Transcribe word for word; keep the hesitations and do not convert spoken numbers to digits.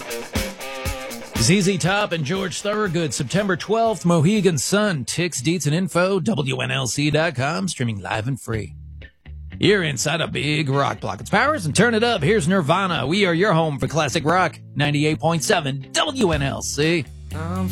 Z Z Top and George Thorogood, September twelfth, Mohegan Sun. Ticks, deets, and info, W N L C dot com, streaming live and free. You're inside a big rock block. It's Powers, and turn it up. Here's Nirvana. We are your home for classic rock, ninety-eight point seven W N L C.